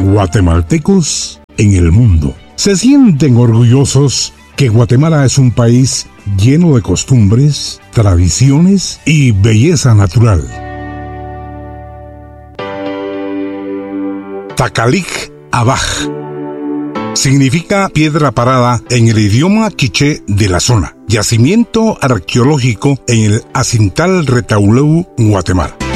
guatemaltecos en el mundo. Se sienten orgullosos que Guatemala es un país lleno de costumbres, tradiciones y belleza natural. Takalik Abaj significa piedra parada en el idioma quiché de la zona. Yacimiento arqueológico en el Acintal Retauleu, Guatemala.